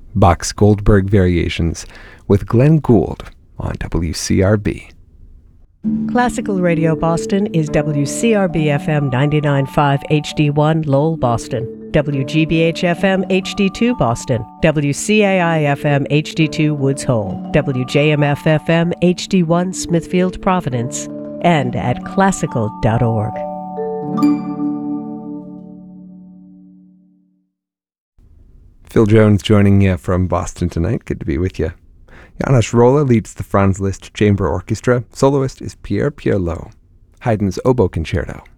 Bach's Goldberg Variations with Glenn Gould on WCRB. Classical Radio Boston is WCRB-FM 99.5 HD1 Lowell, Boston, WGBH-FM HD2 Boston, WCAI-FM HD2 Woods Hole, WJMF-FM HD1 Smithfield, Providence, and at classical.org. Phil Jones joining you from Boston tonight. Good to be with you. Janos Rolla leads the Franz Liszt Chamber Orchestra. Soloist is Pierre Pierlot. Haydn's Oboe Concerto.